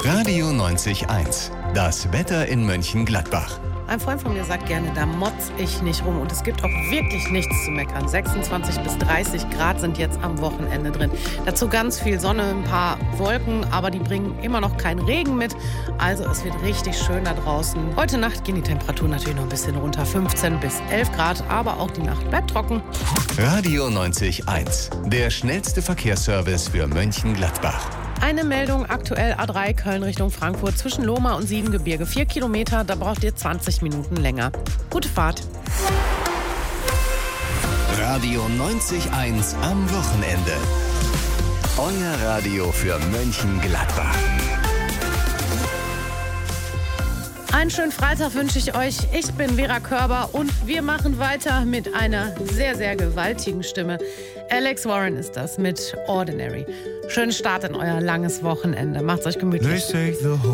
Radio 90.1. Das Wetter in Mönchengladbach. Ein Freund von mir sagt gerne, da motz ich nicht rum. Und es gibt auch wirklich nichts zu meckern. 26 bis 30 Grad sind jetzt am Wochenende drin. Dazu ganz viel Sonne, ein paar Wolken, aber die bringen immer noch keinen Regen mit. Also es wird richtig schön da draußen. Heute Nacht gehen die Temperaturen natürlich noch ein bisschen runter. 15 bis 11 Grad, aber auch die Nacht bleibt trocken. Radio 90.1. Der schnellste Verkehrsservice für Mönchengladbach. Eine Meldung aktuell A3 Köln Richtung Frankfurt zwischen Lohmar und Siebengebirge. 4 Kilometer, da braucht ihr 20 Minuten länger. Gute Fahrt. Radio 90.1 am Wochenende. Euer Radio für Mönchengladbach. Einen schönen Freitag wünsche ich euch. Ich bin Vera Körber und wir machen weiter mit einer sehr, sehr gewaltigen Stimme. Alex Warren ist das mit Ordinary. Schönen Start in euer langes Wochenende. Macht's euch gemütlich.